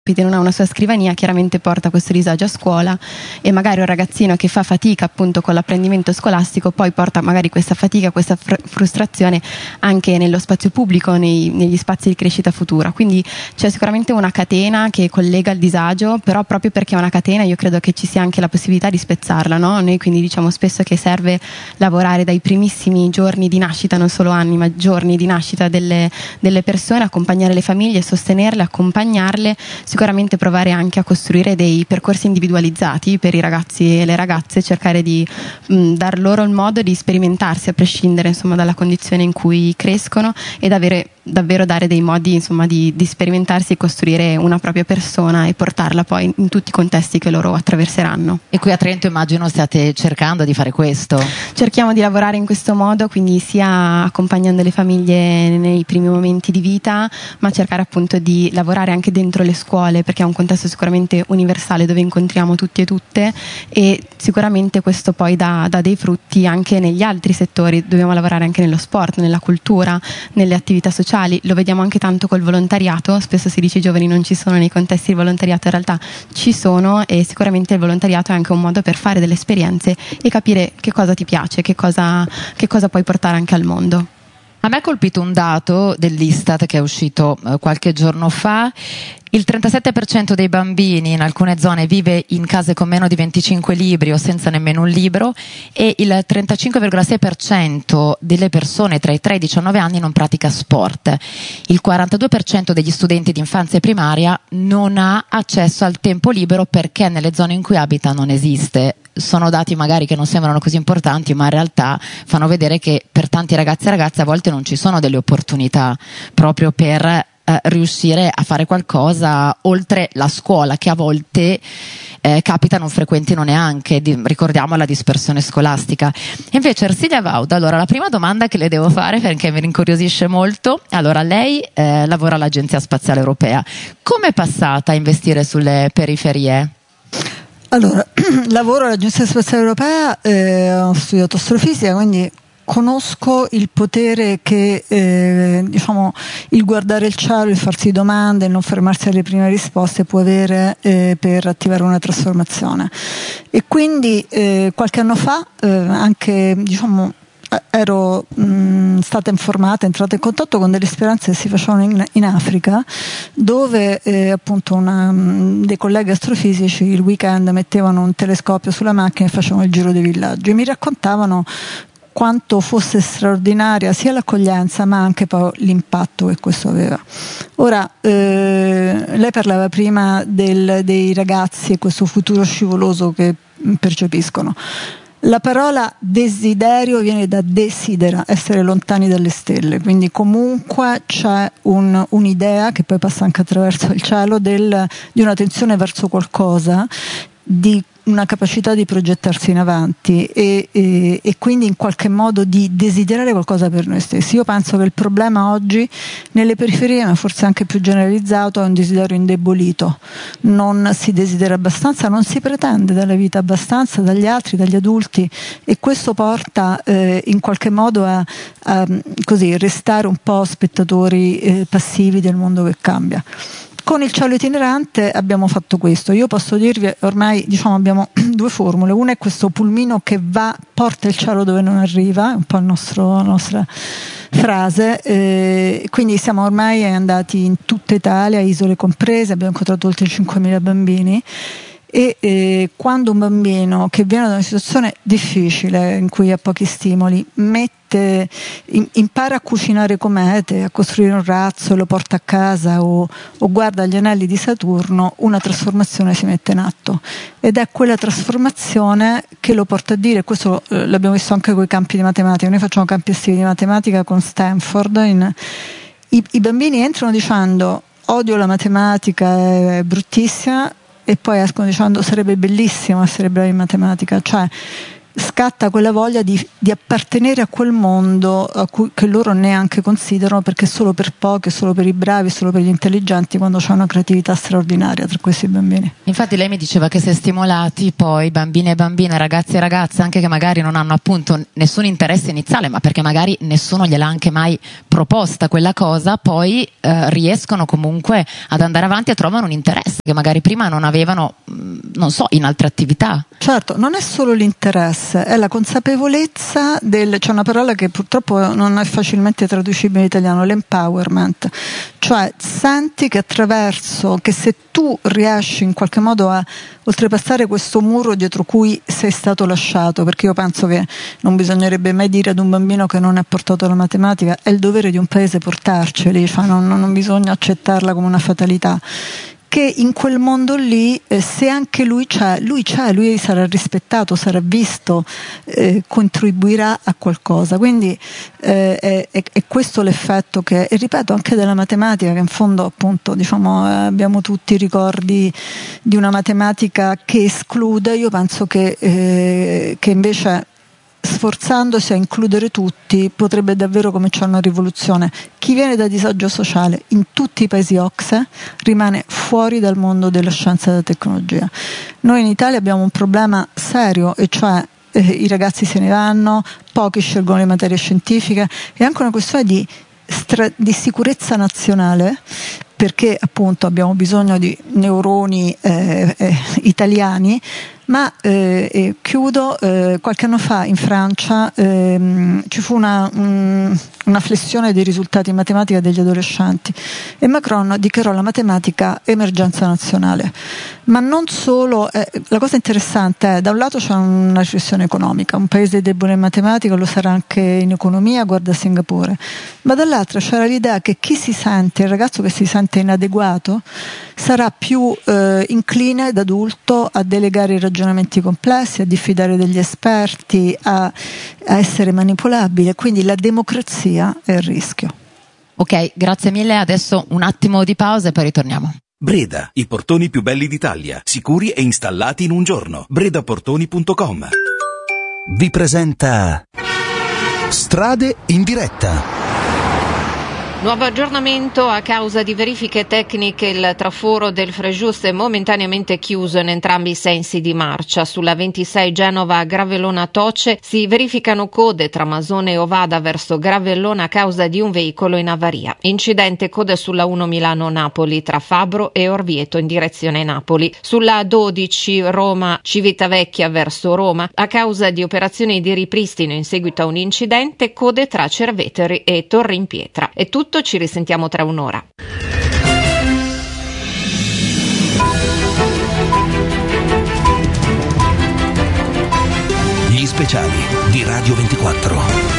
non ha una sua scrivania, chiaramente porta questo disagio a scuola, e magari un ragazzino che fa fatica appunto con l'apprendimento scolastico poi porta magari questa fatica, questa frustrazione anche nello spazio pubblico, negli spazi di crescita futura. Quindi c'è sicuramente una catena che collega il disagio, però proprio perché è una catena io credo che ci sia anche la possibilità di spezzarla, no? Noi quindi diciamo spesso che serve lavorare dai primissimi giorni di nascita, non solo anni ma giorni di nascita delle persone, accompagnare le famiglie, sostenerle, accompagnarle, sicuramente provare anche a costruire dei percorsi individualizzati per i ragazzi e le ragazze, cercare di dar loro il modo di sperimentarsi a prescindere insomma dalla condizione in cui crescono, ed davvero dare dei modi insomma di sperimentarsi e costruire una propria persona e portarla poi in tutti i contesti che loro attraverseranno. E qui a Trento immagino stiate cercando di fare questo. Cerchiamo di lavorare in questo modo, quindi sia accompagnando le famiglie nei primi momenti di vita, ma cercare appunto di lavorare anche dentro le scuole, perché è un contesto sicuramente universale dove incontriamo tutti e tutte, e sicuramente questo poi dà dei frutti anche negli altri settori. Dobbiamo lavorare anche nello sport, nella cultura, nelle attività sociali. Lo vediamo anche tanto col volontariato. Spesso si dice i giovani non ci sono nei contesti di volontariato, in realtà ci sono, e sicuramente il volontariato è anche un modo per fare delle esperienze e capire che cosa ti piace, che cosa puoi portare anche al mondo. A me ha colpito un dato dell'Istat che è uscito qualche giorno fa. Il 37% dei bambini in alcune zone vive in case con meno di 25 libri o senza nemmeno un libro, e il 35,6% delle persone tra i 3 e i 19 anni non pratica sport. Il 42% degli studenti di infanzia primaria non ha accesso al tempo libero perché nelle zone in cui abita non esiste. Sono dati magari che non sembrano così importanti, ma in realtà fanno vedere che per tanti ragazzi e ragazze a volte non ci sono delle opportunità proprio per riuscire a fare qualcosa oltre la scuola, che a volte capita non frequentino neanche, ricordiamo la dispersione scolastica. Invece Ersilia Vauda, allora la prima domanda che le devo fare, perché mi rincuriosisce molto, allora lei lavora all'Agenzia Spaziale Europea, come è passata a investire sulle periferie? Allora, lavoro all'Agenzia Spaziale Europea, ho studiato astrofisica, quindi conosco il potere che il guardare il cielo, il farsi domande, il non fermarsi alle prime risposte può avere per attivare una trasformazione. E quindi qualche anno fa anche ero stata informata, entrata in contatto con delle esperienze che si facevano in Africa, dove appunto dei colleghi astrofisici il weekend mettevano un telescopio sulla macchina e facevano il giro dei villaggi e mi raccontavano quanto fosse straordinaria sia l'accoglienza ma anche poi l'impatto che questo aveva. Ora, lei parlava prima dei ragazzi e questo futuro scivoloso che percepiscono. La parola desiderio viene da desidera, essere lontani dalle stelle, quindi comunque c'è un'idea che poi passa anche attraverso il cielo di una tensione verso qualcosa, di una capacità di progettarsi in avanti e quindi in qualche modo di desiderare qualcosa per noi stessi. Io penso che il problema oggi nelle periferie, ma forse anche più generalizzato, è un desiderio indebolito. Non si desidera abbastanza, non si pretende dalla vita abbastanza, dagli altri, dagli adulti, e questo porta in qualche modo a così restare un po' spettatori passivi del mondo che cambia. Con il cielo itinerante abbiamo fatto questo. Io posso dirvi, ormai abbiamo due formule. Una è questo pulmino che porta il cielo dove non arriva, è un po' la nostra frase, quindi siamo ormai andati in tutta Italia, isole comprese, abbiamo incontrato oltre 5.000 bambini. E quando un bambino che viene da una situazione difficile in cui ha pochi stimoli impara a cucinare comete, a costruire un razzo e lo porta a casa o guarda gli anelli di Saturno, una trasformazione si mette in atto, ed è quella trasformazione che lo porta a dire, questo l'abbiamo visto anche con i campi di matematica. Noi facciamo campi estivi di matematica con Stanford, i bambini entrano dicendo odio la matematica, è bruttissima, e poi escono dicendo sarebbe bellissimo essere bravi in matematica. Cioè scatta quella voglia di appartenere a quel mondo che loro neanche considerano, perché solo per pochi, solo per i bravi, solo per gli intelligenti, quando c'è una creatività straordinaria tra questi bambini. Infatti lei mi diceva che se stimolati poi bambini e bambine, ragazzi e ragazze, anche che magari non hanno appunto nessun interesse iniziale, ma perché magari nessuno gliel'ha anche mai proposta quella cosa, poi riescono comunque ad andare avanti e trovano un interesse che magari prima non avevano, non so, in altre attività. Certo, non è solo l'interesse, è la consapevolezza c'è una parola che purtroppo non è facilmente traducibile in italiano, l'empowerment, cioè senti che che se tu riesci in qualche modo a oltrepassare questo muro dietro cui sei stato lasciato, perché io penso che non bisognerebbe mai dire ad un bambino che non è portato alla matematica, è il dovere di un paese portarceli, cioè non bisogna accettarla come una fatalità, che in quel mondo lì se anche lui sarà rispettato, sarà visto, contribuirà a qualcosa, quindi è questo l'effetto che, e ripeto, anche della matematica, che in fondo appunto abbiamo tutti i ricordi di una matematica che esclude. Io penso che invece, sforzandosi a includere tutti, potrebbe davvero cominciare una rivoluzione. Chi viene da disagio sociale in tutti i paesi OCSE rimane fuori dal mondo della scienza e della tecnologia. Noi in Italia abbiamo un problema serio, e cioè i ragazzi se ne vanno, pochi scelgono le materie scientifiche, è anche una questione di sicurezza nazionale, perché appunto abbiamo bisogno di neuroni italiani. Ma chiudo, qualche anno fa in Francia ci fu una flessione dei risultati in matematica degli adolescenti e Macron dichiarò la matematica emergenza nazionale. Ma non solo, la cosa interessante è, da un lato c'è una riflessione economica, un paese debole in matematica lo sarà anche in economia, guarda Singapore, ma dall'altra c'era l'idea che il ragazzo che si sente inadeguato sarà più incline da adulto a delegare i ragionamenti complessi, a diffidare degli esperti, a essere manipolabile, quindi la democrazia è il rischio. Ok, grazie mille, adesso un attimo di pausa e poi ritorniamo. Breda, i portoni più belli d'Italia, sicuri e installati in un giorno. bredaportoni.com vi presenta Strade in diretta. Nuovo aggiornamento: a causa di verifiche tecniche il traforo del Frejus è momentaneamente chiuso in entrambi i sensi di marcia. Sulla 26 Genova Gravellona Toce si verificano code tra Masone e Ovada verso Gravellona a causa di un veicolo in avaria. Incidente code sulla 1 Milano-Napoli tra Fabro e Orvieto in direzione Napoli. Sulla 12 Roma Civitavecchia verso Roma a causa di operazioni di ripristino in seguito a un incidente, code tra Cerveteri e Torre in Pietra. È tutto. Ci risentiamo tra un'ora. Gli speciali di Radio 24.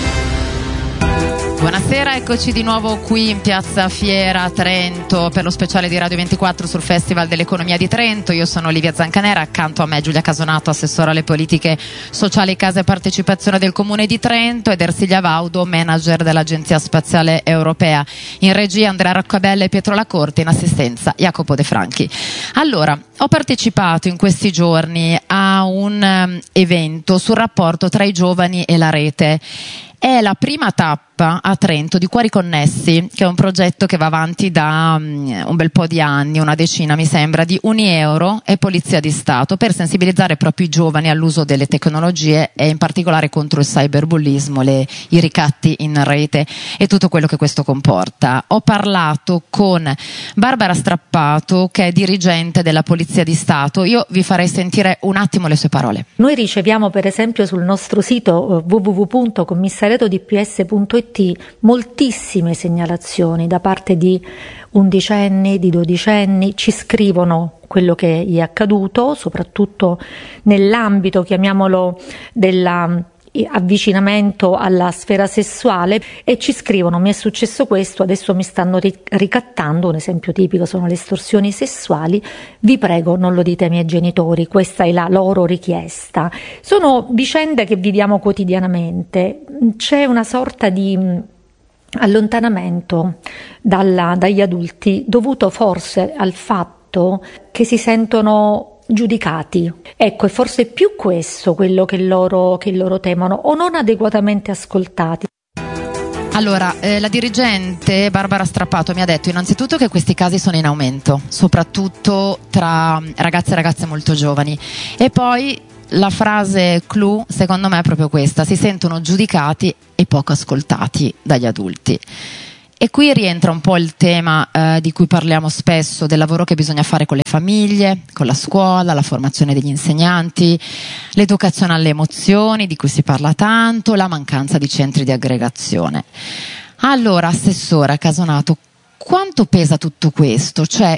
Buonasera, eccoci di nuovo qui in Piazza Fiera a Trento per lo speciale di Radio 24 sul Festival dell'Economia di Trento. Io sono Livia Zancanera, accanto a me Giulia Casonato, assessora alle politiche sociali, casa e partecipazione del Comune di Trento, ed Ersilia Vaudo, manager dell'Agenzia Spaziale Europea. In regia Andrea Roccabella e Pietro Lacorte, in assistenza Jacopo De Franchi. Allora, ho partecipato in questi giorni a un evento sul rapporto tra i giovani e la rete. È la prima tappa a Trento di Cuori Connessi, che è un progetto che va avanti da un bel po' di anni, una decina mi sembra, di Unieuro e Polizia di Stato, per sensibilizzare proprio i giovani all'uso delle tecnologie e in particolare contro il cyberbullismo, i ricatti in rete e tutto quello che questo comporta. Ho parlato con Barbara Strappato, che è dirigente della Polizia di Stato. Io vi farei sentire un attimo le sue parole. Noi riceviamo per esempio sul nostro sito www.commissariatodps.it moltissime segnalazioni da parte di undicenni, di dodicenni. Ci scrivono quello che gli è accaduto, soprattutto nell'ambito, chiamiamolo, avvicinamento alla sfera sessuale, e ci scrivono: mi è successo questo, adesso mi stanno ricattando. Un esempio tipico sono le estorsioni sessuali, vi prego non lo dite ai miei genitori, questa è la loro richiesta. Sono vicende che viviamo quotidianamente. C'è una sorta di allontanamento dagli adulti, dovuto forse al fatto che si sentono giudicati. Ecco, è forse più questo quello che loro temono, o non adeguatamente ascoltati. Allora, la dirigente Barbara Strappato mi ha detto innanzitutto che questi casi sono in aumento, soprattutto tra ragazze e ragazze molto giovani, e poi la frase clou secondo me è proprio questa: si sentono giudicati e poco ascoltati dagli adulti. E qui rientra un po' il tema di cui parliamo spesso, del lavoro che bisogna fare con le famiglie, con la scuola, la formazione degli insegnanti, l'educazione alle emozioni di cui si parla tanto, la mancanza di centri di aggregazione. Allora, Assessora Casonato, quanto pesa tutto questo? Cioè,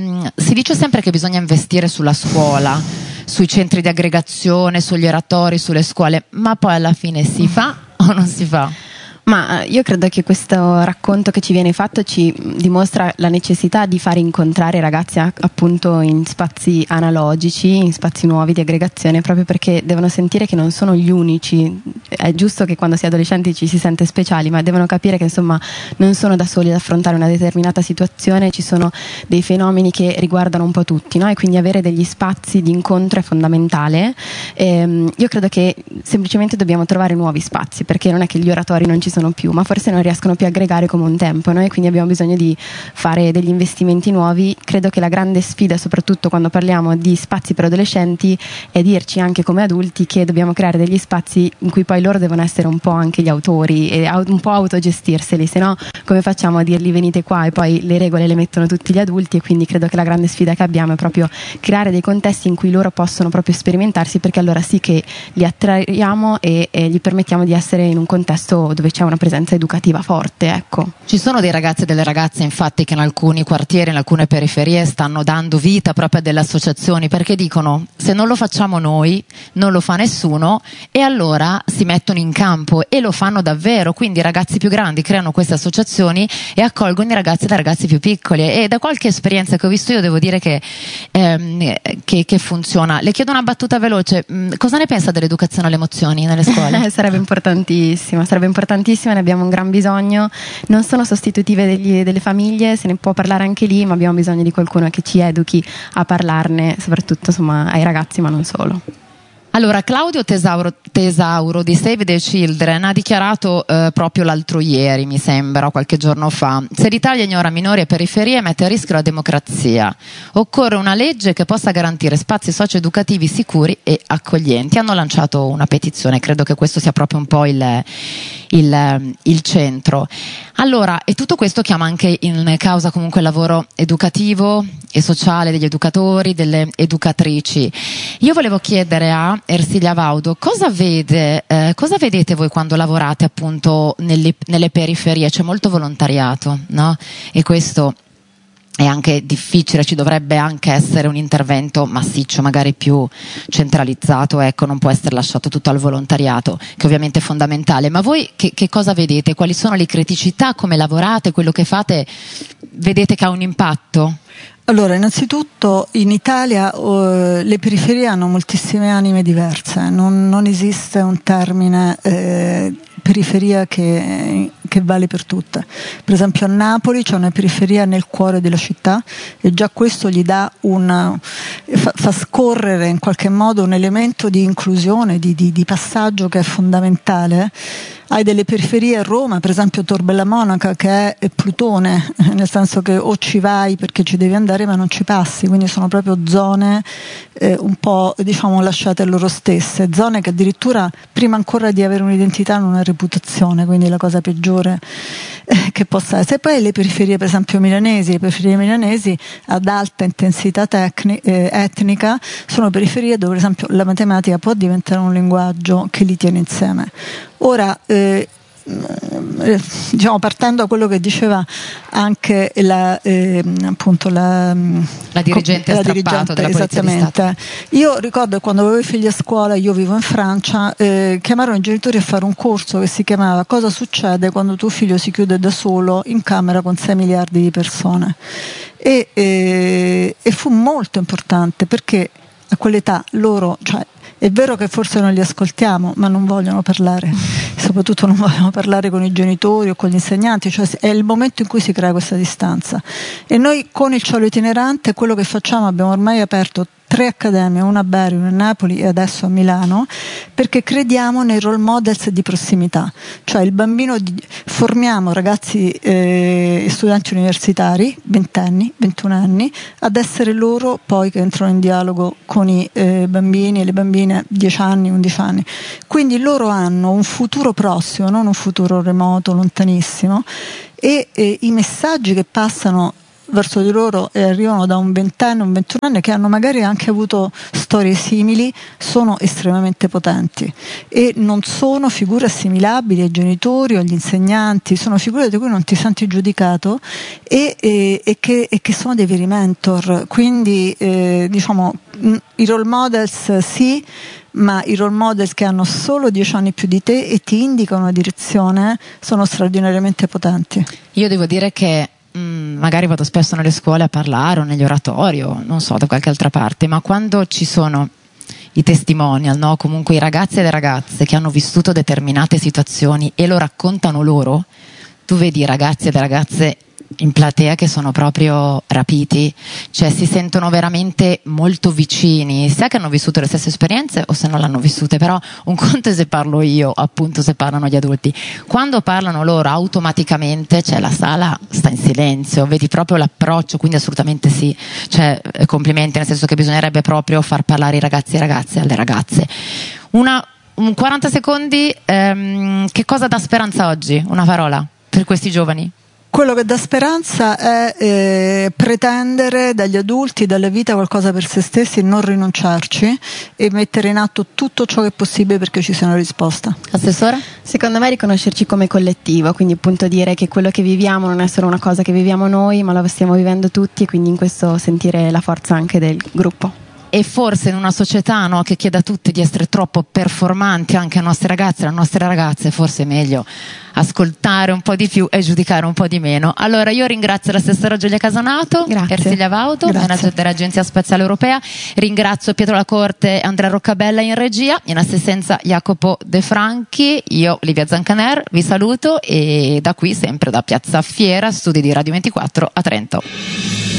si dice sempre che bisogna investire sulla scuola, sui centri di aggregazione, sugli oratori, sulle scuole, ma poi alla fine si fa o non si fa? Ma io credo che questo racconto che ci viene fatto ci dimostra la necessità di fare incontrare i ragazzi appunto in spazi analogici, in spazi nuovi di aggregazione, proprio perché devono sentire che non sono gli unici. È giusto che quando si è adolescenti ci si sente speciali, ma devono capire che insomma non sono da soli ad affrontare una determinata situazione, ci sono dei fenomeni che riguardano un po' tutti, no? E quindi avere degli spazi di incontro è fondamentale. Io credo che semplicemente dobbiamo trovare nuovi spazi, perché non è che gli oratori non ci sono più, ma forse non riescono più a aggregare come un tempo, no? E quindi abbiamo bisogno di fare degli investimenti nuovi. Credo che la grande sfida, soprattutto quando parliamo di spazi per adolescenti, è dirci anche come adulti che dobbiamo creare degli spazi in cui poi loro devono essere un po' anche gli autori e un po' autogestirseli, se no come facciamo a dirgli venite qua e poi le regole le mettono tutti gli adulti? E quindi credo che la grande sfida che abbiamo è proprio creare dei contesti in cui loro possono proprio sperimentarsi, perché allora sì che li attraiamo e gli permettiamo di essere in un contesto dove c'è una presenza educativa forte, ecco. Ci sono dei ragazzi e delle ragazze infatti che in alcuni quartieri, in alcune periferie stanno dando vita proprio a delle associazioni, perché dicono se non lo facciamo noi non lo fa nessuno, e allora si mettono in campo e lo fanno davvero. Quindi i ragazzi più grandi creano queste associazioni e accolgono i ragazzi da ragazzi più piccoli, e da qualche esperienza che ho visto io devo dire che funziona. Le chiedo una battuta veloce: cosa ne pensa dell'educazione alle emozioni nelle scuole? Sarebbe importantissima, ne abbiamo un gran bisogno. Non sono sostitutive delle famiglie, se ne può parlare anche lì, ma abbiamo bisogno di qualcuno che ci educhi a parlarne, soprattutto insomma ai ragazzi, ma non solo. Allora, Claudio Tesauro di Save the Children ha dichiarato proprio l'altro ieri, mi sembra, qualche giorno fa: se l'Italia ignora minori e periferie mette a rischio la democrazia. Occorre una legge che possa garantire spazi socio-educativi sicuri e accoglienti. Hanno lanciato una petizione, credo che questo sia proprio un po' il centro. Allora, e tutto questo chiama anche in causa comunque il lavoro educativo e sociale degli educatori, delle educatrici. Io volevo chiedere a Ersilia Vaudo cosa vedete voi quando lavorate appunto nelle periferie? C'è molto volontariato, no? E questo è anche difficile, ci dovrebbe anche essere un intervento massiccio, magari più centralizzato, ecco, non può essere lasciato tutto al volontariato, che ovviamente è fondamentale. Ma voi che cosa vedete? Quali sono le criticità? Come lavorate? Quello che fate vedete che ha un impatto? Allora, innanzitutto in Italia le periferie hanno moltissime anime diverse, non esiste un termine periferia che vale per tutte. Per esempio a Napoli c'è una periferia nel cuore della città, e già questo gli dà fa scorrere in qualche modo un elemento di inclusione, di passaggio che è fondamentale. Hai delle periferie a Roma, per esempio Tor Bella Monaca, che è Plutone, nel senso che o ci vai perché ci devi andare ma non ci passi, quindi sono proprio zone un po' diciamo lasciate a loro stesse, zone che addirittura prima ancora di avere un'identità hanno una reputazione, quindi la cosa peggiore che possa essere. E poi le periferie per esempio milanesi, le periferie milanesi ad alta intensità etnica sono periferie dove per esempio la matematica può diventare un linguaggio che li tiene insieme. Ora, diciamo, partendo da quello che diceva anche la dirigente Strappato della Polizia di Stato. Io ricordo che quando avevo i figli a scuola, io vivo in Francia, chiamarono i genitori a fare un corso che si chiamava Cosa succede quando tuo figlio si chiude da solo in camera con 6 miliardi di persone, e fu molto importante, perché a quell'età loro, cioè, è vero che forse non li ascoltiamo, ma non vogliono parlare, soprattutto non vogliono parlare con i genitori o con gli insegnanti, cioè è il momento in cui si crea questa distanza. E noi con il cielo itinerante quello che facciamo, abbiamo ormai aperto 3 accademie, una a Bari, una a Napoli e adesso a Milano, perché crediamo nei role models di prossimità, cioè il bambino formiamo ragazzi e studenti universitari, 20 anni, 21 anni, ad essere loro poi che entrano in dialogo con i bambini e le bambine 10 anni, 11 anni. Quindi loro hanno un futuro prossimo, non un futuro remoto, lontanissimo, e i messaggi che passano verso di loro e arrivano da un 20enne, un 21enne che hanno magari anche avuto storie simili, sono estremamente potenti e non sono figure assimilabili ai genitori o agli insegnanti, sono figure di cui non ti senti giudicato e che sono dei veri mentor. Quindi diciamo i role models sì, ma i role models che hanno solo 10 anni più di te e ti indicano una direzione sono straordinariamente potenti. Io devo dire che magari vado spesso nelle scuole a parlare o negli oratori o non so da qualche altra parte, ma quando ci sono i testimonial, no? Comunque i ragazzi e le ragazze che hanno vissuto determinate situazioni e lo raccontano loro, tu vedi i ragazzi e le ragazze in platea che sono proprio rapiti, cioè si sentono veramente molto vicini, sia che hanno vissuto le stesse esperienze o se non l'hanno vissute, però un conto è se parlo io, appunto se parlano gli adulti, quando parlano loro automaticamente cioè la sala sta in silenzio, vedi proprio l'approccio, quindi assolutamente sì, cioè complimenti, nel senso che bisognerebbe proprio far parlare i ragazzi e ragazze alle ragazze. Un 40 secondi, che cosa dà speranza oggi? Una parola per questi giovani? Quello che dà speranza è pretendere dagli adulti, dalla vita qualcosa per se stessi, non rinunciarci e mettere in atto tutto ciò che è possibile perché ci sia una risposta. Assessora? Secondo me riconoscerci come collettivo, quindi appunto dire che quello che viviamo non è solo una cosa che viviamo noi, ma la stiamo vivendo tutti e quindi in questo sentire la forza anche del gruppo. E forse in una società, no, che chiede a tutti di essere troppo performanti, anche ai nostri ragazzi e alle nostre ragazze, forse è meglio ascoltare un po' di più e giudicare un po' di meno. Allora io ringrazio l'assessora Giulia Casanato, Ersilia Vauto, manager dell'Agenzia Spaziale Europea, ringrazio Pietro Lacorte e Andrea Roccabella in regia, in assistenza Jacopo De Franchi, io Livia Zancaner vi saluto e da qui sempre da Piazza Fiera, studi di Radio 24 a Trento.